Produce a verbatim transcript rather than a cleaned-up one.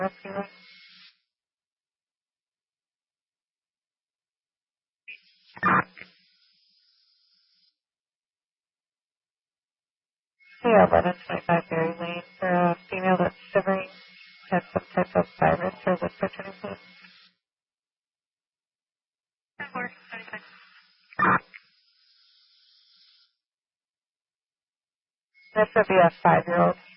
rescue. Yeah, eleven twenty-five Berry Lane for a female that's shivering, has some type of virus or whisper turning point. This would be a five-year-old.